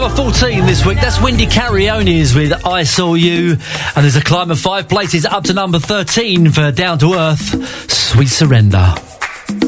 14 this week. That's Wendy Carrione's with I Saw You. And there's a climb of 5 places up to number 13 for Down to Earth, Sweet Surrender.